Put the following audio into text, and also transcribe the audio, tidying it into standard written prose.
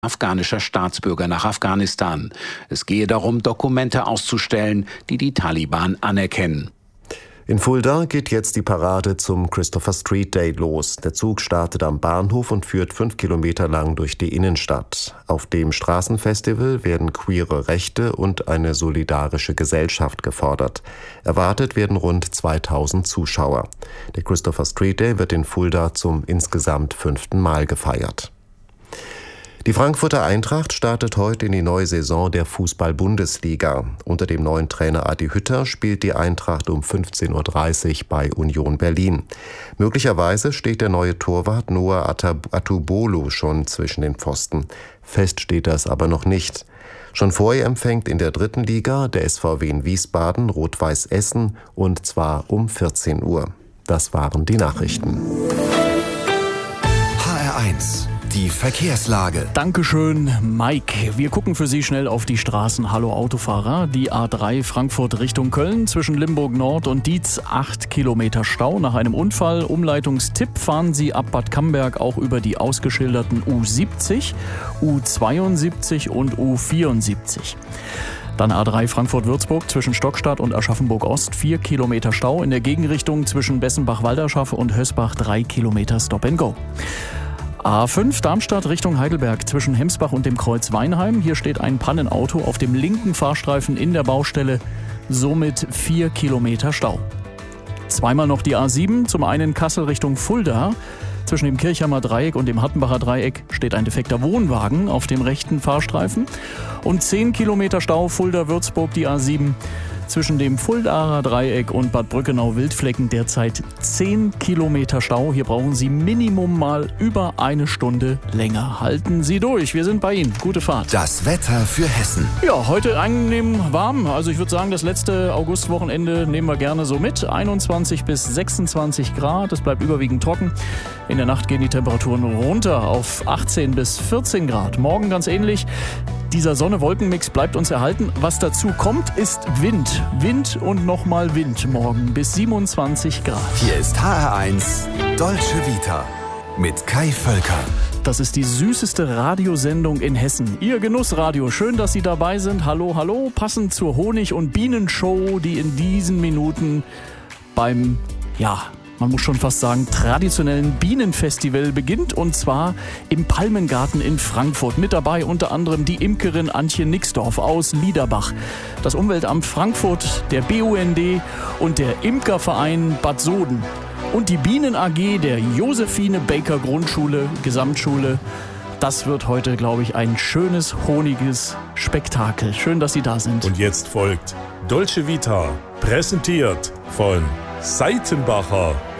afghanischer Staatsbürger nach Afghanistan. Es gehe darum, Dokumente auszustellen, die die Taliban anerkennen. In Fulda geht jetzt die Parade zum Christopher Street Day los. Der Zug startet am Bahnhof und führt 5 Kilometer lang durch die Innenstadt. Auf dem Straßenfestival werden queere Rechte und eine solidarische Gesellschaft gefordert. Erwartet werden rund 2000 Zuschauer. Der Christopher Street Day wird in Fulda zum insgesamt 5. Mal gefeiert. Die Frankfurter Eintracht startet heute in die neue Saison der Fußball-Bundesliga. Unter dem neuen Trainer Adi Hütter spielt die Eintracht um 15:30 Uhr bei Union Berlin. Möglicherweise steht der neue Torwart Noah Atubolo schon zwischen den Pfosten. Fest steht das aber noch nicht. Schon vorher empfängt in der 3. Liga der SVW in Wiesbaden Rot-Weiß Essen, und zwar um 14 Uhr. Das waren die Nachrichten. HR1 Die Verkehrslage. Dankeschön, Mike. Wir gucken für Sie schnell auf die Straßen. Hallo Autofahrer. Die A3 Frankfurt Richtung Köln zwischen Limburg Nord und Dietz 8 Kilometer Stau nach einem Unfall. Umleitungstipp: fahren Sie ab Bad Camberg auch über die ausgeschilderten U70, U72 und U74. Dann A3 Frankfurt-Würzburg zwischen Stockstadt und Aschaffenburg-Ost 4 Kilometer Stau. In der Gegenrichtung zwischen Bessenbach-Walderschaff und Hösbach 3 Kilometer Stop-and-Go. A5 Darmstadt Richtung Heidelberg zwischen Hemsbach und dem Kreuz Weinheim. Hier steht ein Pannenauto auf dem linken Fahrstreifen in der Baustelle, somit 4 Kilometer Stau. Zweimal noch die A7, zum einen Kassel Richtung Fulda. Zwischen dem Kirchheimer Dreieck und dem Hattenbacher Dreieck steht ein defekter Wohnwagen auf dem rechten Fahrstreifen. Und 10 Kilometer Stau Fulda-Würzburg, die A7. Zwischen dem Fuldaer Dreieck und Bad Brückenau-Wildflecken derzeit 10 Kilometer Stau. Hier brauchen Sie Minimum mal über eine Stunde länger. Halten Sie durch, wir sind bei Ihnen. Gute Fahrt. Das Wetter für Hessen. Ja, heute angenehm warm. Also ich würde sagen, das letzte Augustwochenende nehmen wir gerne so mit. 21 bis 26 Grad, es bleibt überwiegend trocken. In der Nacht gehen die Temperaturen runter auf 18 bis 14 Grad. Morgen ganz ähnlich. Dieser Sonne-Wolken-Mix bleibt uns erhalten. Was dazu kommt, ist Wind. Wind und nochmal Wind morgen bis 27 Grad. Hier ist HR1 Dolce Vita mit Kai Völker. Das ist die süßeste Radiosendung in Hessen. Ihr Genussradio. Schön, dass Sie dabei sind. Hallo, hallo. Passend zur Honig- und Bienenshow, die in diesen Minuten beim, man muss schon fast sagen, traditionellen Bienenfestival beginnt, und zwar im Palmengarten in Frankfurt. Mit dabei unter anderem die Imkerin Antje Nixdorf aus Liederbach, das Umweltamt Frankfurt, der BUND und der Imkerverein Bad Soden und die Bienen AG der Josephine Baker Grundschule, Gesamtschule. Das wird heute, glaube ich, ein schönes, honiges Spektakel. Schön, dass Sie da sind. Und jetzt folgt Dolce Vita, präsentiert von Seitenbacher.